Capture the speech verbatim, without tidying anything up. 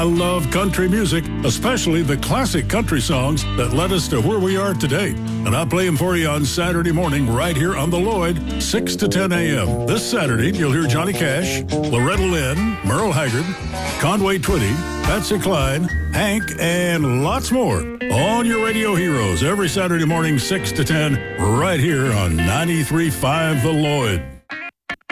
love country music, especially the classic country songs that led us to where we are today. And I play them for you on Saturday morning right here on The Lloyd, six to ten a.m. This Saturday, you'll hear Johnny Cash, Loretta Lynn, Merle Haggard, Conway Twitty, Patsy Cline, Hank, and lots more on your radio heroes every Saturday morning, six to ten, right here on ninety-three point five The Lloyd.